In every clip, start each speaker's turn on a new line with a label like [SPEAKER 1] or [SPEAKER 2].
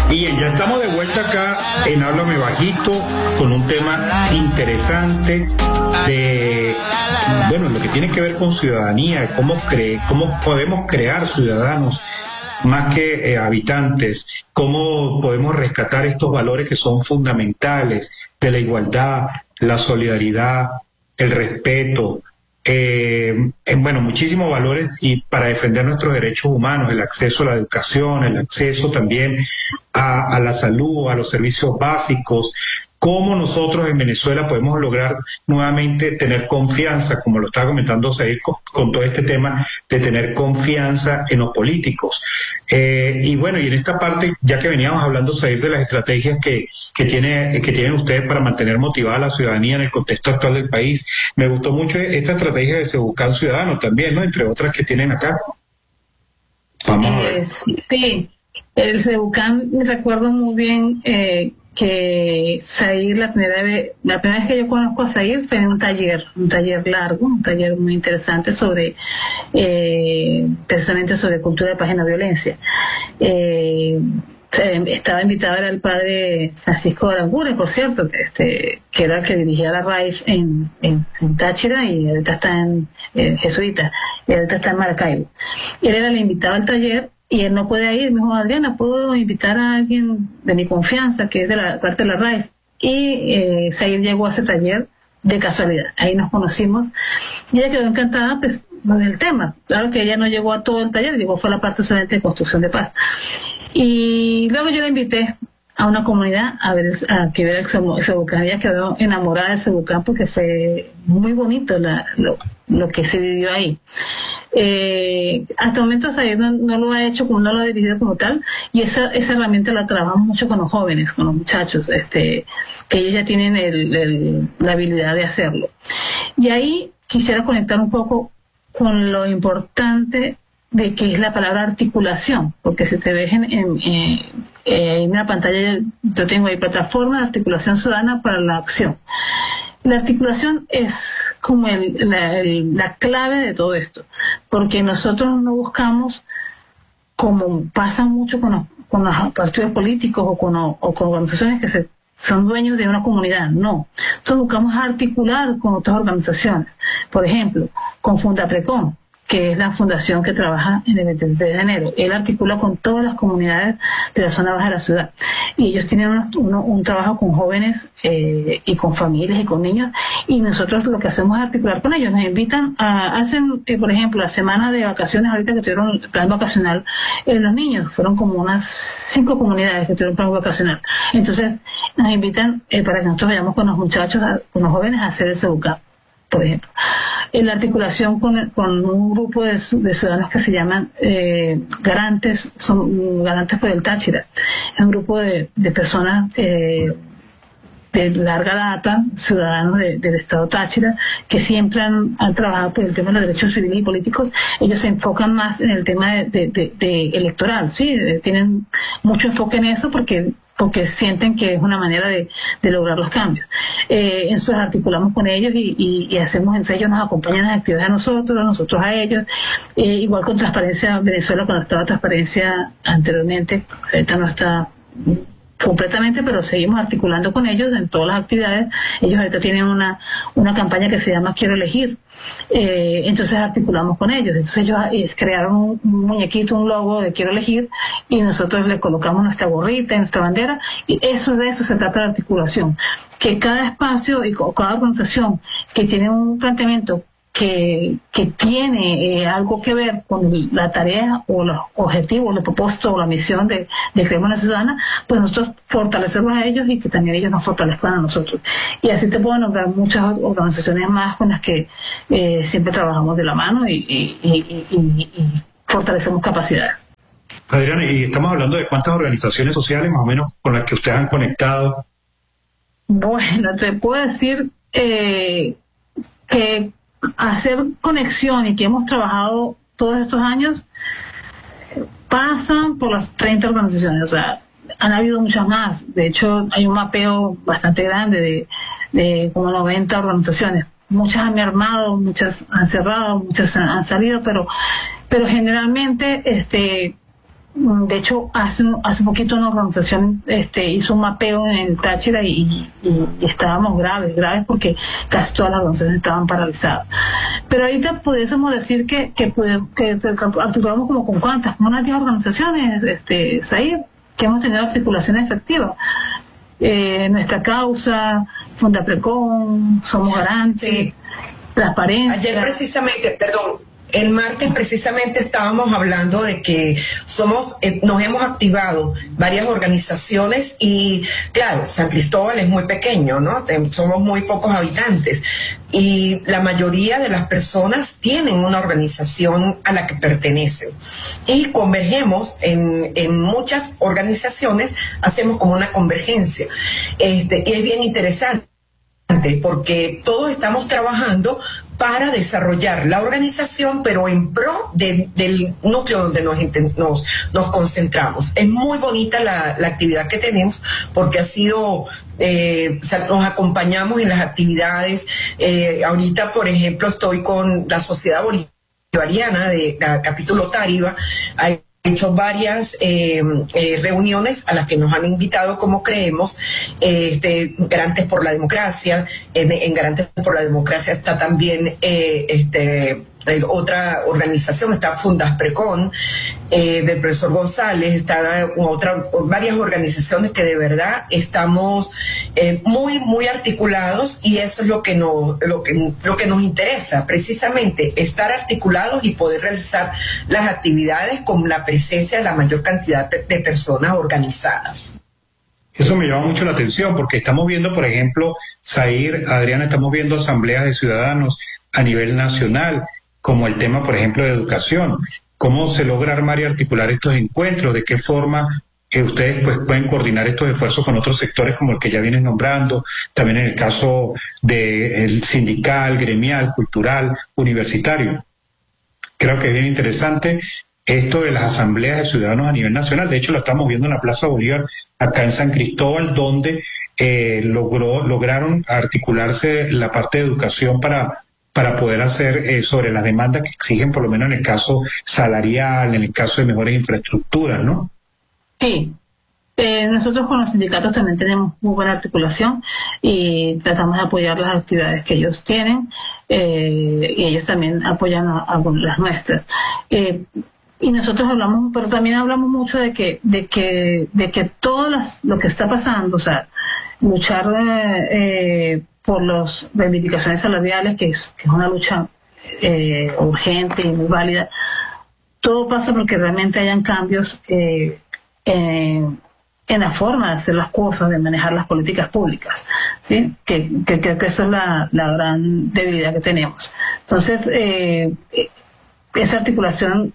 [SPEAKER 1] Y bien, ya estamos de vuelta acá en Háblame Bajito con un tema interesante de, bueno, lo que tiene que ver con ciudadanía, cómo podemos crear ciudadanos más que habitantes, cómo podemos rescatar estos valores que son fundamentales de la igualdad, la solidaridad, el respeto, bueno, muchísimos valores y para defender nuestros derechos humanos, el acceso a la educación, el acceso también a la salud, a los servicios básicos, cómo nosotros en Venezuela podemos lograr nuevamente tener confianza, como lo estaba comentando Said con todo este tema de tener confianza en los políticos. Y bueno, y en esta parte, ya que veníamos hablando, Said, de las estrategias que tienen ustedes para mantener motivada a la ciudadanía en el contexto actual del país, me gustó mucho esta estrategia de Sebucán Ciudadano también, ¿no? Entre otras que tienen acá. Vamos a ver.
[SPEAKER 2] Sí, el Sebucán, recuerdo muy bien que Said, la primera vez que yo conozco a Said fue en un taller largo, un taller muy interesante sobre, precisamente sobre cultura de paz y no violencia. Estaba invitado, era el padre Francisco Arangure, por cierto, que era el que dirigía la RAIF en Táchira, y ahorita está en jesuita, y ahorita está en Maracaibo. Él era el invitado al taller, y él no podía ir. Me dijo: Adriana, ¿puedo invitar a alguien de mi confianza, que es de la parte de la RAIF? Y Said llegó a ese taller de casualidad. Ahí nos conocimos, y ella quedó encantada pues del tema. Claro que ella no llegó a todo el taller, fue a la parte solamente de construcción de paz. Y luego yo la invité a una comunidad a que ver el Sebucán. Ella quedó enamorada del Sebucán porque fue muy bonito lo que se vivió ahí. Hasta el momento Said no lo ha hecho, no lo ha dirigido como tal, y esa herramienta la trabajamos mucho con los jóvenes, con los muchachos, que ellos ya tienen la habilidad de hacerlo. Y ahí quisiera conectar un poco con lo importante de que es la palabra articulación, porque si te ves en una pantalla, yo tengo ahí plataforma de articulación ciudadana para la acción. La articulación es como la clave de todo esto, porque nosotros no buscamos, como pasa mucho con los partidos políticos o con organizaciones que son dueños de una comunidad, no. Nosotros buscamos articular con otras organizaciones, por ejemplo, con Fundaprecon, que es la fundación que trabaja en el 23 de enero. Él articula con todas las comunidades de la zona baja de la ciudad. Y ellos tienen un trabajo con jóvenes y con familias y con niños. Y nosotros lo que hacemos es articular con ellos. Nos invitan hacen, por ejemplo, la semana de vacaciones, ahorita que tuvieron el plan vacacional, los niños fueron como unas 5 comunidades que tuvieron plan vacacional. Entonces nos invitan para que nosotros vayamos con los muchachos, con los jóvenes, a hacer el Sebucán, por ejemplo. En la articulación con un grupo de ciudadanos que se llaman Garantes, son Garantes por el Táchira. Es un grupo de personas de larga data, ciudadanos del Estado Táchira, que siempre han trabajado por el tema de los derechos civiles y políticos. Ellos se enfocan más en el tema de electoral, ¿sí? Tienen mucho enfoque en eso porque sienten que es una manera de lograr los cambios. Entonces articulamos con ellos y hacemos, ellos nos acompañan en las actividades a nosotros a ellos. Igual con Transparencia Venezuela, cuando estaba Transparencia anteriormente, ahorita no está completamente, pero seguimos articulando con ellos en todas las actividades. Ellos ahorita tienen una campaña que se llama Quiero Elegir. Entonces articulamos con ellos. Entonces ellos crearon un muñequito, un logo de Quiero Elegir, y nosotros le colocamos nuestra gorrita y nuestra bandera, y de eso se trata de articulación. Que cada espacio y cada organización que tiene un planteamiento que tiene algo que ver con la tarea o los objetivos, los propósitos o la misión de Creemos Ciudadana, pues nosotros fortalecerlos a ellos y que también ellos nos fortalezcan a nosotros. Y así te puedo nombrar muchas organizaciones más con las que siempre trabajamos de la mano y fortalecemos capacidades.
[SPEAKER 1] Adriana, y estamos hablando de cuántas organizaciones sociales más o menos con las que ustedes han conectado.
[SPEAKER 2] Bueno, te puedo decir que hacer conexión y que hemos trabajado todos estos años pasan por las 30 organizaciones. O sea, han habido muchas más. De hecho, hay un mapeo bastante grande de como 90 organizaciones. Muchas han mermado, muchas han cerrado, muchas han salido, pero generalmente De hecho, hace poquito una organización hizo un mapeo en el Táchira y estábamos graves porque casi todas las organizaciones estaban paralizadas. Pero ahorita pudiésemos decir que articulamos como con cuántas, como unas 10 organizaciones, Zahir, que hemos tenido articulaciones efectivas. Nuestra Causa, Fundaprecon, Somos Garantes,
[SPEAKER 3] sí.
[SPEAKER 2] Transparencia.
[SPEAKER 3] Ayer precisamente, el martes precisamente estábamos hablando de que nos hemos activado varias organizaciones y claro, San Cristóbal es muy pequeño, ¿no? Somos muy pocos habitantes y la mayoría de las personas tienen una organización a la que pertenecen y convergemos en muchas organizaciones, hacemos como una convergencia y es bien interesante porque todos estamos trabajando para desarrollar la organización, pero en pro del núcleo donde nos concentramos. Es muy bonita la actividad que tenemos porque ha sido, nos acompañamos en las actividades. Ahorita, por ejemplo, estoy con la Sociedad Bolivariana de capítulo Táriba. Hay hecho varias reuniones a las que nos han invitado, como creemos, Garantes por la Democracia. En Garantes por la Democracia está también otra organización, está Fundaprecon, del profesor González, está varias organizaciones que de verdad estamos muy articulados y eso es lo que nos interesa, precisamente estar articulados y poder realizar las actividades con la presencia de la mayor cantidad de personas organizadas.
[SPEAKER 1] Eso me llama mucho la atención porque estamos viendo, por ejemplo, Zahir, Adriana, estamos viendo asambleas de ciudadanos a nivel nacional, como el tema, por ejemplo, de educación. ¿Cómo se logra armar y articular estos encuentros? ¿De qué forma ustedes pueden coordinar estos esfuerzos con otros sectores como el que ya vienen nombrando? También en el caso del sindical, gremial, cultural, universitario. Creo que es bien interesante esto de las asambleas de ciudadanos a nivel nacional. De hecho, lo estamos viendo en la Plaza Bolívar, acá en San Cristóbal, donde lograron articularse la parte de educación para poder hacer sobre las demandas que exigen, por lo menos en el caso salarial, en el caso de mejores infraestructuras, ¿no?
[SPEAKER 2] Sí. Nosotros con los sindicatos también tenemos muy buena articulación y tratamos de apoyar las actividades que ellos tienen y ellos también apoyan a las nuestras. Y nosotros hablamos, pero también hablamos mucho de que todo lo que está pasando, o sea, luchar por las reivindicaciones salariales, que es una lucha urgente y muy válida, todo pasa porque realmente hayan cambios en la forma de hacer las cosas, de manejar las políticas públicas, ¿sí? Que esa es la gran debilidad que tenemos. Entonces, esa articulación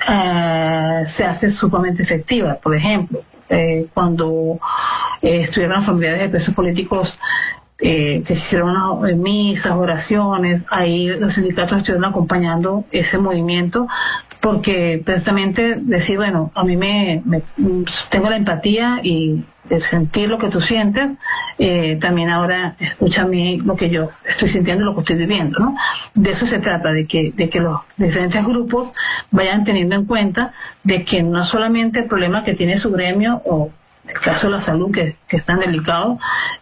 [SPEAKER 2] se hace sumamente efectiva. Por ejemplo, cuando estuvieron las familiares de presos políticos, que se hicieron unas misas, oraciones, ahí los sindicatos estuvieron acompañando ese movimiento, porque precisamente decir, bueno, a mí tengo la empatía y el sentir lo que tú sientes, también ahora escucha a mí lo que yo estoy sintiendo y lo que estoy viviendo, ¿no? De eso se trata, de que los diferentes grupos vayan teniendo en cuenta de que no solamente el problema que tiene su gremio o el caso de la salud que es tan delicado,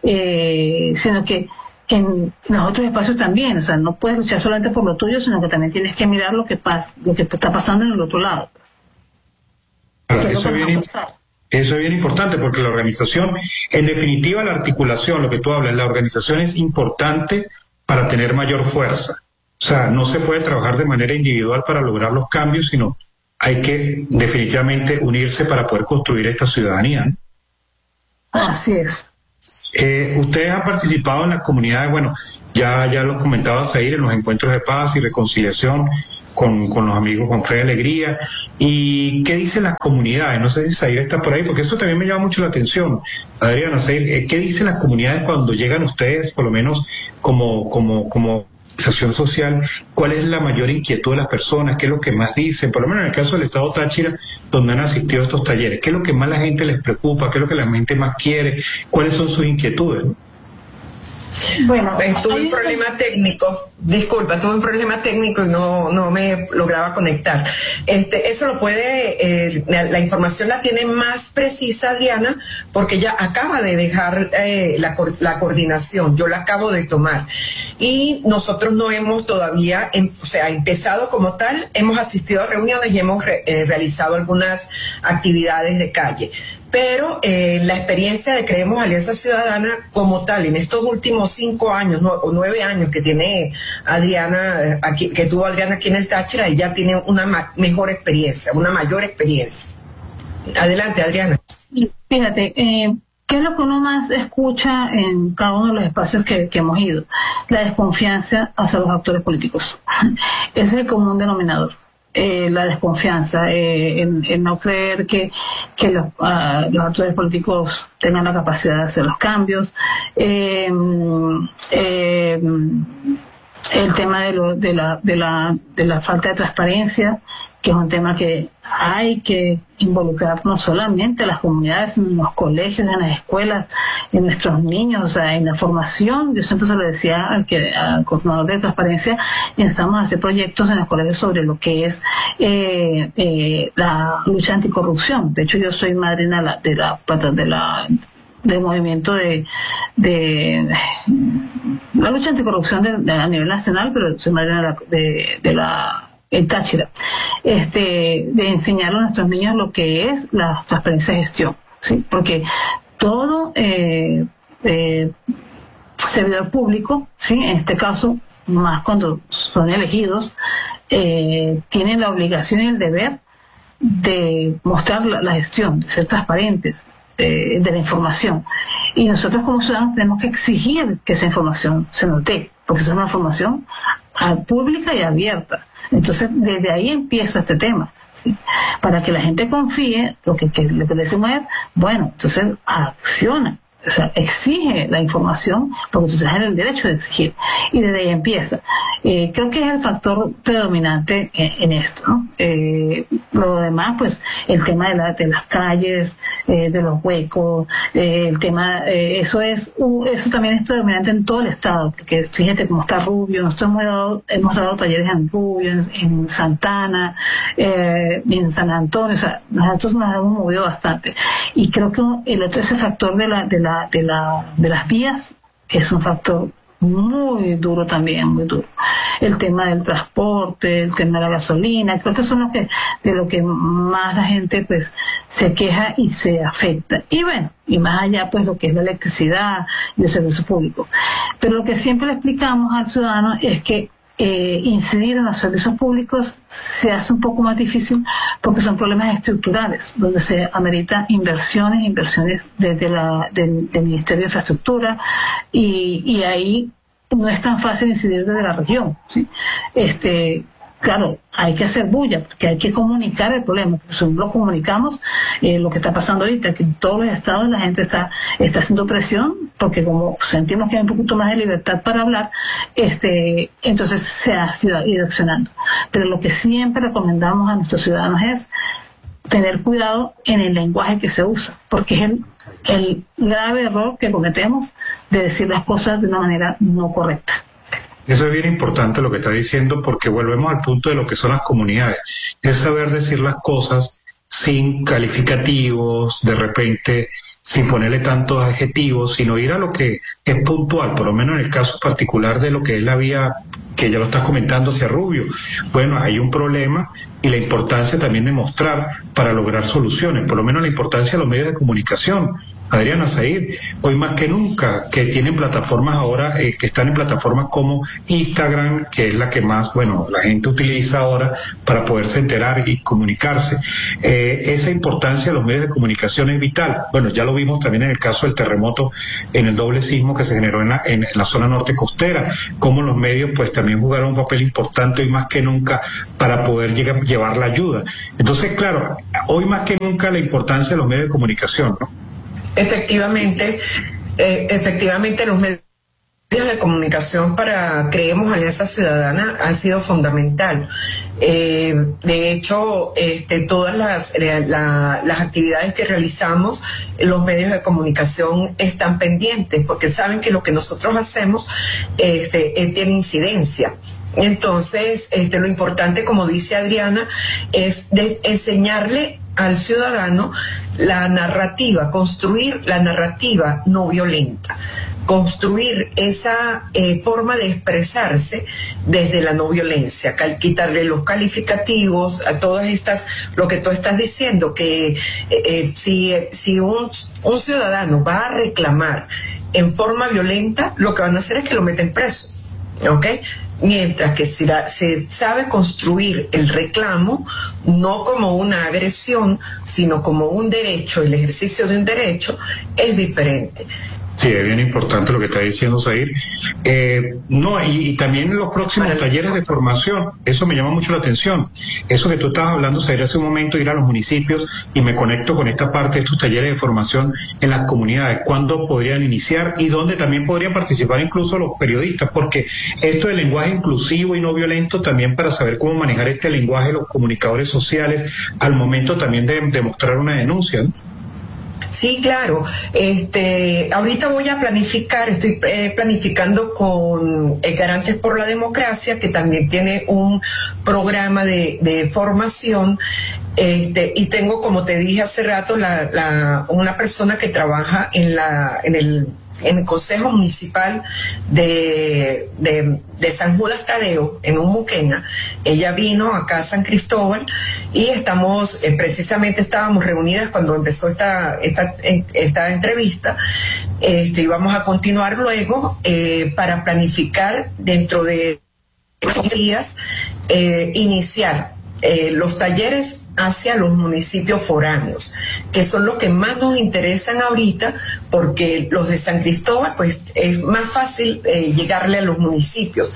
[SPEAKER 2] sino que en los otros espacios también, o sea, no puedes luchar solamente por lo tuyo, sino que también tienes que mirar lo que está pasando en el otro lado.
[SPEAKER 1] Claro, eso es bien importante porque la organización, en definitiva la articulación, lo que tú hablas, la organización es importante para tener mayor fuerza. O sea, no se puede trabajar de manera individual para lograr los cambios, sino hay que definitivamente unirse para poder construir esta ciudadanía, ¿no?
[SPEAKER 2] Así es.
[SPEAKER 1] Ustedes han participado en las comunidades, bueno, ya lo comentaba Zahir, en los encuentros de paz y reconciliación con los amigos, con Fe de Alegría. ¿Y qué dicen las comunidades? No sé si Zahir está por ahí, porque eso también me llama mucho la atención. Adriana, Zahir, ¿qué dicen las comunidades cuando llegan ustedes, por lo menos como organización social? ¿Cuál es la mayor inquietud de las personas? ¿Qué es lo que más dicen? Por lo menos en el caso del Estado Táchira, donde han asistido a estos talleres, ¿qué es lo que más la gente les preocupa? ¿Qué es lo que la gente más quiere? ¿Cuáles son sus inquietudes?
[SPEAKER 2] Bueno,
[SPEAKER 3] tuve un problema técnico, disculpa, tuve un problema técnico y no me lograba conectar. Eso lo puede, la información la tiene más precisa Adriana, porque ella acaba de dejar la coordinación, yo la acabo de tomar. Y nosotros no hemos todavía, empezado como tal, hemos asistido a reuniones y hemos realizado algunas actividades de calle. Pero la experiencia de Creemos Alianza Ciudadana como tal, en estos últimos 5 años o 9 años que tiene Adriana, que tuvo Adriana aquí en el Táchira, ella tiene una mejor experiencia, una mayor experiencia. Adelante, Adriana.
[SPEAKER 2] Fíjate, ¿qué es lo que uno más escucha en cada uno de los espacios que hemos ido? La desconfianza hacia los actores políticos. Ese es el común denominador. La desconfianza, el no creer que los actores políticos tengan la capacidad de hacer los cambios, el tema de la falta de transparencia, que es un tema que hay que involucrar no solamente a las comunidades, en los colegios, en las escuelas, en nuestros niños, o sea, en la formación. Yo siempre se lo decía al coordinador de transparencia, necesitamos hacer proyectos en los colegios sobre lo que es la lucha anticorrupción. De hecho, yo soy madrina del movimiento de la lucha anticorrupción a nivel nacional, pero soy madrina en Táchira, de enseñar a nuestros niños lo que es la transparencia de gestión, ¿sí? Porque todo servidor público, ¿sí? En este caso, más cuando son elegidos, tienen la obligación y el deber de mostrar la gestión, de ser transparentes, de la información. Y nosotros como ciudadanos tenemos que exigir que esa información se nos dé, porque es una información pública y abierta. Entonces, desde ahí empieza este tema, ¿sí? Para que la gente confíe, lo que le decimos es, bueno, entonces acciona, o sea, exige la información, porque tú tienes el derecho de exigir, y desde ahí empieza. Creo que es el factor predominante en esto, ¿no? Lo demás, pues, el tema de las calles, de los huecos, el tema, eso también es predominante en todo el estado, porque fíjate cómo está Rubio. Nosotros hemos dado talleres en Rubio, en Santana, en San Antonio, o sea, nosotros nos hemos movido bastante. Y creo que ese factor de las vías es un factor muy duro también, muy duro. El tema del transporte, el tema de la gasolina, creo que son de lo que más la gente pues se queja y se afecta. Y bueno, y más allá pues lo que es la electricidad y el servicio público. Pero lo que siempre le explicamos al ciudadano es que incidir en los servicios públicos se hace un poco más difícil porque son problemas estructurales, donde se amerita inversiones desde del Ministerio de Infraestructura, y ahí no es tan fácil incidir desde la región, ¿sí? Claro, hay que hacer bulla, porque hay que comunicar el problema, porque si no lo comunicamos, lo que está pasando ahorita, que en todos los estados la gente está haciendo presión, porque como sentimos que hay un poquito más de libertad para hablar, entonces se ha ido accionando. Pero lo que siempre recomendamos a nuestros ciudadanos es tener cuidado en el lenguaje que se usa, porque es el grave error que cometemos de decir las cosas de una manera no correcta.
[SPEAKER 1] Eso es bien importante lo que está diciendo, porque volvemos al punto de lo que son las comunidades. Es saber decir las cosas sin calificativos, de repente sin ponerle tantos adjetivos, sino ir a lo que es puntual, por lo menos en el caso particular de lo que es la vía que ya lo estás comentando hacia Rubio. Bueno, hay un problema y la importancia también de mostrar para lograr soluciones, por lo menos la importancia de los medios de comunicación. Adriana Said, hoy más que nunca, que tienen plataformas ahora, que están en plataformas como Instagram, que es la que más, la gente utiliza ahora para poderse enterar y comunicarse. Esa importancia de los medios de comunicación es vital. Bueno, ya lo vimos también en el caso del terremoto, en el doble sismo que se generó en la zona norte costera, cómo los medios pues también jugaron un papel importante hoy más que nunca para poder llevar la ayuda. Entonces, claro, hoy más que nunca la importancia de los medios de comunicación, ¿no?
[SPEAKER 3] Efectivamente, los medios de comunicación para Creemos Alianza Ciudadana han sido fundamental. De hecho, todas las actividades que realizamos, los medios de comunicación están pendientes porque saben que lo que nosotros hacemos tiene incidencia. Entonces, lo importante, como dice Adriana, es enseñarle al ciudadano la narrativa, construir la narrativa no violenta, construir esa forma de expresarse desde la no violencia, quitarle los calificativos a todas estas, lo que tú estás diciendo, que si un ciudadano va a reclamar en forma violenta, lo que van a hacer es que lo meten preso, ¿ok? Mientras que si se sabe construir el reclamo no como una agresión, sino como un derecho, el ejercicio de un derecho, es diferente.
[SPEAKER 1] Sí, es bien importante lo que está diciendo Zair. Y también los próximos talleres de formación, eso me llama mucho la atención. Eso que tú estabas hablando, Zair, hace un momento, ir a los municipios, y me conecto con esta parte de estos talleres de formación en las comunidades. ¿Cuándo podrían iniciar y dónde también podrían participar incluso los periodistas? Porque esto del lenguaje inclusivo y no violento, también para saber cómo manejar este lenguaje, los comunicadores sociales, al momento también de mostrar una denuncia, ¿no?
[SPEAKER 3] Sí, claro. Ahorita voy a planificar, estoy planificando con Garantes por la Democracia, que también tiene un programa de formación, y tengo, como te dije hace rato, una persona que trabaja en el Consejo Municipal de San Judas Tadeo, en Umuquena. Ella vino acá a San Cristóbal y precisamente estábamos reunidas cuando empezó esta entrevista, y vamos a continuar luego para planificar dentro de días, iniciar los talleres hacia los municipios foráneos, que son los que más nos interesan ahorita, porque los de San Cristóbal, pues es más fácil llegarle a los municipios,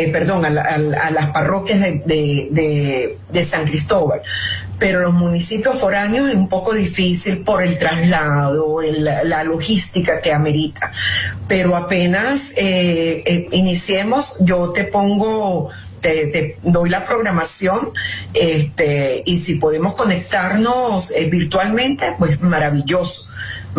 [SPEAKER 3] a las parroquias de San Cristóbal. Pero los municipios foráneos es un poco difícil por el traslado, la logística que amerita. Pero apenas iniciemos, yo te doy la programación, y si podemos conectarnos virtualmente, pues maravilloso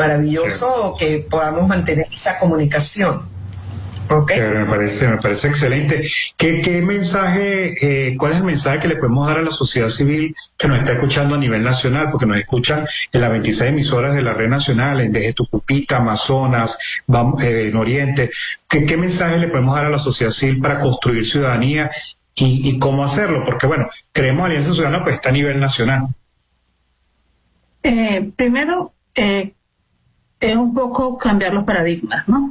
[SPEAKER 3] que podamos mantener esa comunicación. Okay.
[SPEAKER 1] Me parece excelente. ¿Qué mensaje, cuál es el mensaje que le podemos dar a la sociedad civil que nos está escuchando a nivel nacional? Porque nos escuchan en las 26 emisoras de la red nacional, desde Tucupita, Amazonas, en Oriente. ¿Qué mensaje le podemos dar a la sociedad civil para construir ciudadanía y cómo hacerlo? Porque, bueno, creemos Alianza Ciudadana, pues está a nivel nacional.
[SPEAKER 2] Primero, es un poco cambiar los paradigmas, ¿no?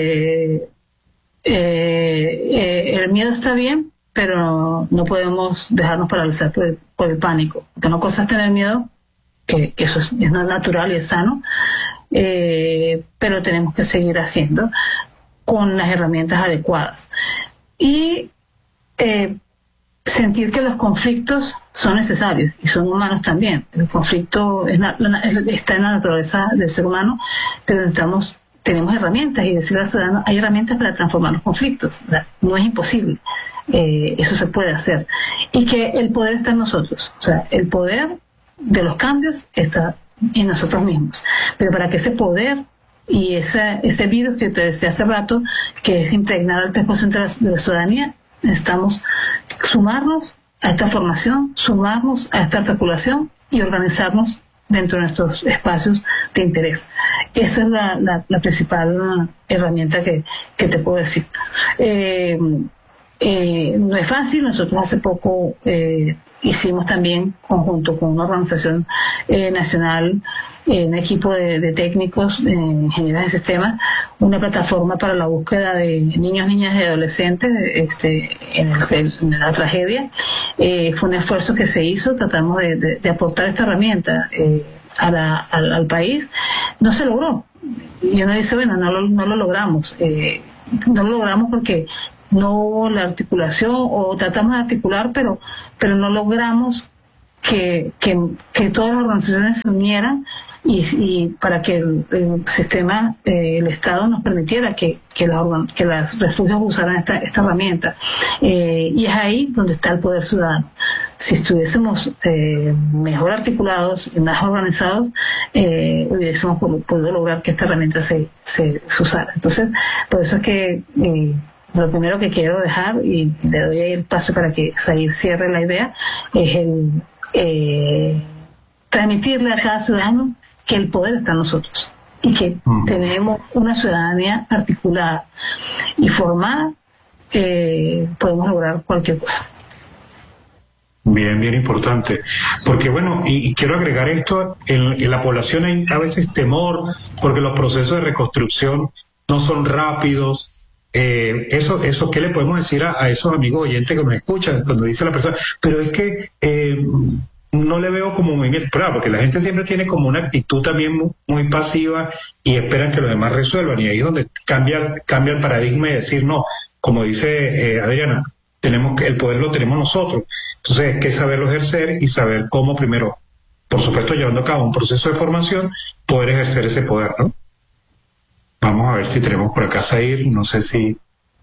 [SPEAKER 2] El miedo está bien, pero no podemos dejarnos paralizar por el pánico. Porque una cosa es tener miedo, que eso es natural y es sano, pero tenemos que seguir haciendo con las herramientas adecuadas. Y sentir que los conflictos son necesarios y son humanos también. El conflicto está en la naturaleza del ser humano, pero tenemos herramientas, y decirle al ciudadano, hay herramientas para transformar los conflictos. No es imposible, eso se puede hacer. Y que el poder está en nosotros, o sea, el poder de los cambios está en nosotros mismos. Pero para que ese poder y ese virus que te decía hace rato, que es impregnar al 3% de la ciudadanía, necesitamos sumarnos a esta formación, sumarnos a esta articulación y organizarnos dentro de nuestros espacios de interés. Esa es la principal herramienta que te puedo decir. No es fácil. Nosotros hace poco hicimos también, conjunto con una organización nacional, un equipo de técnicos, ingenieros de sistemas, una plataforma para la búsqueda de niños, niñas y adolescentes en la tragedia. Fue un esfuerzo que se hizo, tratamos de aportar esta herramienta al país. No se logró. Y uno dice, bueno, no lo logramos. No lo logramos porque no hubo la articulación, o tratamos de articular, pero no logramos que todas las organizaciones se unieran y para que el sistema, el Estado nos permitiera que los refugios usaran esta herramienta. Y es ahí donde está el poder ciudadano. Si estuviésemos mejor articulados y más organizados, hubiésemos podido lograr que esta herramienta se usara. Entonces, por eso es que lo primero que quiero dejar, y le doy el paso para que Zahir cierre la idea, es transmitirle a cada ciudadano que el poder está en nosotros y que tenemos una ciudadanía articulada y formada, podemos lograr cualquier cosa.
[SPEAKER 1] Bien, bien importante. Porque bueno, y quiero agregar esto, en la población hay a veces temor porque los procesos de reconstrucción no son rápidos. Eso, ¿qué le podemos decir a esos amigos oyentes que nos escuchan cuando dice la persona? Pero es que no le veo como movimiento, claro, porque la gente siempre tiene como una actitud también muy pasiva y esperan que los demás resuelvan, y ahí es donde cambia el paradigma y decir, no, como dice Adriana, el poder lo tenemos nosotros. Entonces hay que saberlo ejercer y saber cómo primero, por supuesto llevando a cabo un proceso de formación, poder ejercer ese poder, ¿no? Vamos a ver si tenemos por acá Zahir, no sé si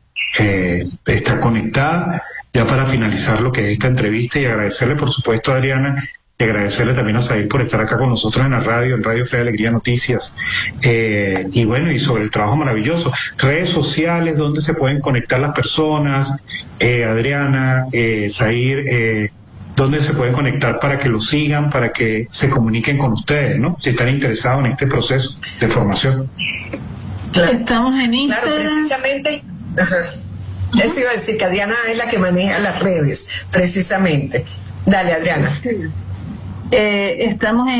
[SPEAKER 1] está conectada, ya para finalizar lo que es esta entrevista, y agradecerle por supuesto a Adriana, y agradecerle también a Zahir por estar acá con nosotros en la radio, en Radio Fe de Alegría Noticias, y bueno, y sobre el trabajo maravilloso. Redes sociales, donde se pueden conectar las personas, Adriana, Zahir, donde se pueden conectar para que lo sigan, para que se comuniquen con ustedes, ¿no? Si están interesados en este proceso de formación.
[SPEAKER 2] Claro. Estamos en Instagram.
[SPEAKER 3] Claro, precisamente. Ajá. Eso iba a decir, que Adriana es la que maneja las redes, precisamente. Dale, Adriana.
[SPEAKER 2] Sí. Estamos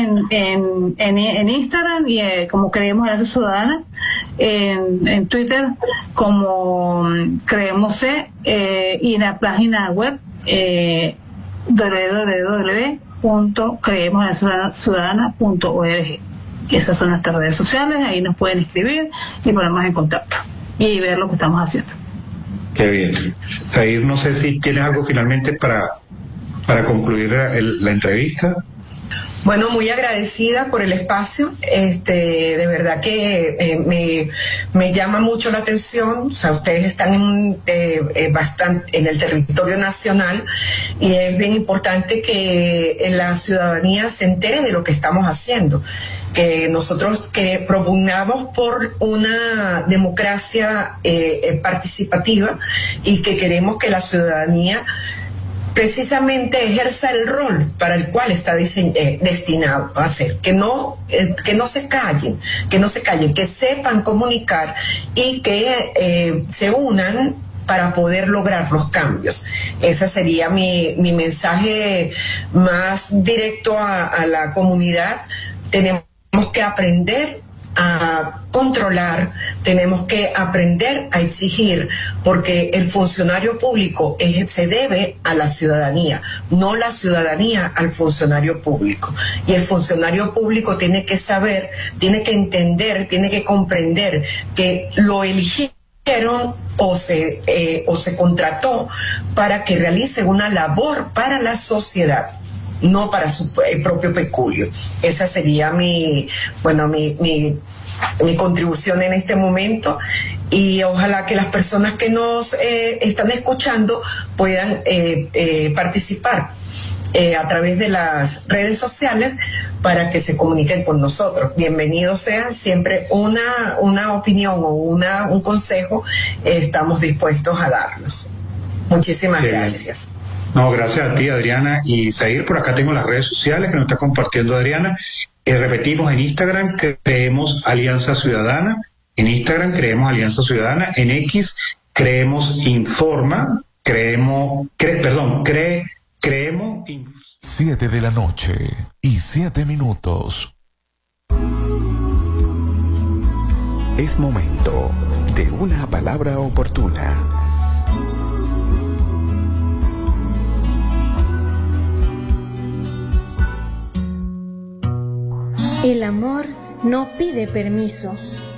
[SPEAKER 2] en Instagram y como Creemos Alianza Ciudadana, en Twitter como Creemos y en la página web www.creemosalianzaciudadana.org. Esas son nuestras redes sociales, ahí nos pueden escribir y ponernos en contacto y ver lo que estamos haciendo.
[SPEAKER 1] Qué bien. Zahir, no sé si tienes algo finalmente para concluir la entrevista.
[SPEAKER 3] Bueno, muy agradecida por el espacio. De verdad que me llama mucho la atención. O sea, ustedes están bastante en el territorio nacional y es bien importante que la ciudadanía se entere de lo que estamos haciendo. Que nosotros que propugnamos por una democracia participativa y que queremos que la ciudadanía precisamente ejerza el rol para el cual está destinado a hacer, que no se callen, que sepan comunicar y que se unan para poder lograr los cambios. Ese sería mi mensaje más directo a la comunidad. Tenemos que aprender a controlar, tenemos que aprender a exigir, porque el funcionario público se debe a la ciudadanía, no la ciudadanía al funcionario público. Y el funcionario público tiene que saber, tiene que entender, tiene que comprender que lo eligieron o se contrató para que realice una labor para la sociedad, no para su propio peculio. Esa sería mi contribución en este momento, y ojalá que las personas que nos están escuchando puedan participar a través de las redes sociales para que se comuniquen con nosotros. Bienvenidos sean, siempre una opinión o un consejo, estamos dispuestos a darlos. Muchísimas gracias.
[SPEAKER 1] No, gracias a ti, Adriana. Y Zahir, por acá tengo las redes sociales que nos está compartiendo Adriana. Repetimos, en Instagram Creemos Alianza Ciudadana, en Instagram Creemos Alianza Ciudadana, en X Creemos Informa, Creemos
[SPEAKER 4] 7 de la noche y 7 minutos. Es momento de una palabra oportuna.
[SPEAKER 5] El amor no pide permiso.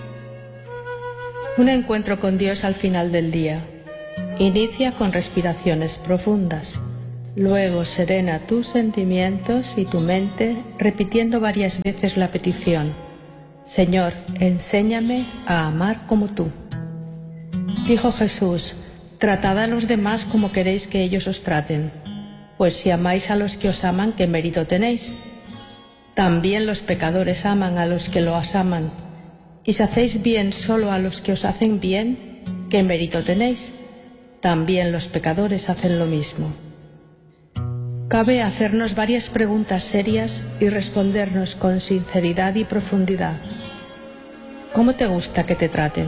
[SPEAKER 6] Un encuentro con Dios al final del día. Inicia con respiraciones profundas. Luego serena tus sentimientos y tu mente repitiendo varias veces la petición: Señor, enséñame a amar como tú. Dijo Jesús: tratad a los demás como queréis que ellos os traten, pues si amáis a los que os aman, ¿qué mérito tenéis? También los pecadores aman a los que los aman, y si hacéis bien solo a los que os hacen bien, ¿qué mérito tenéis? También los pecadores hacen lo mismo. Cabe hacernos varias preguntas serias y respondernos con sinceridad y profundidad. ¿Cómo te gusta que te traten?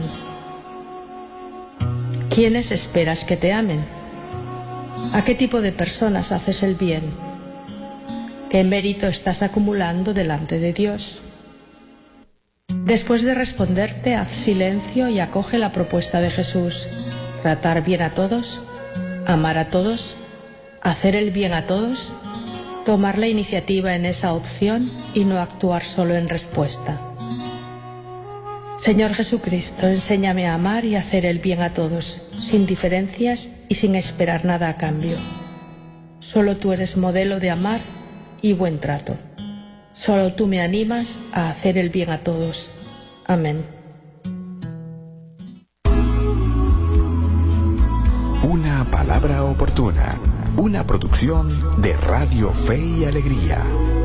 [SPEAKER 6] ¿Quiénes esperas que te amen? ¿A qué tipo de personas haces el bien? ¿Qué mérito estás acumulando delante de Dios? Después de responderte, haz silencio y acoge la propuesta de Jesús: tratar bien a todos, amar a todos, hacer el bien a todos, tomar la iniciativa en esa opción y no actuar solo en respuesta. Señor Jesucristo, enséñame a amar y hacer el bien a todos, sin diferencias y sin esperar nada a cambio. Solo tú eres modelo de amar y buen trato. Solo tú me animas a hacer el bien a todos. Amén.
[SPEAKER 7] Una palabra oportuna. Una producción de Radio Fe y Alegría.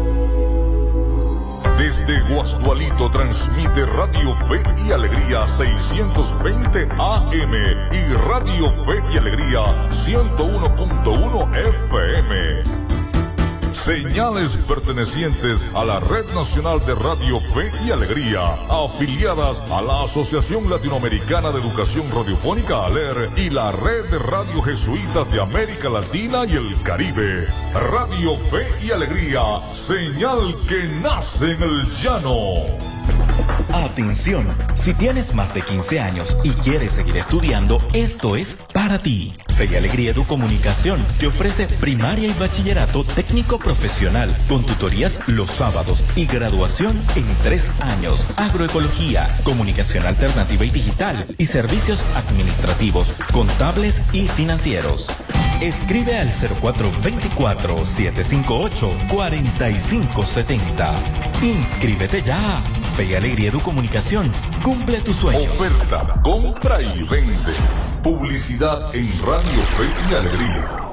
[SPEAKER 4] Desde Guasdualito transmite Radio Fe y Alegría 620 AM y Radio Fe y Alegría 101.1 FM. Señales pertenecientes a la Red Nacional de Radio Fe y Alegría, afiliadas a la Asociación Latinoamericana de Educación Radiofónica ALER y la Red de Radio Jesuitas de América Latina y el Caribe. Radio Fe y Alegría, señal que nace en el llano.
[SPEAKER 8] Atención, si tienes más de 15 años y quieres seguir estudiando, esto es para ti. Fe y Alegría Educomunicación te ofrece primaria y bachillerato técnico profesional con tutorías los sábados y graduación en 3 años. Agroecología, comunicación alternativa y digital y servicios administrativos, contables y financieros. Escribe al 0424-758-4570. Inscríbete ya. Fe y Alegría Educomunicación cumple tus sueños.
[SPEAKER 4] Oferta, compra y vende. Publicidad en Radio Fe y Alegría.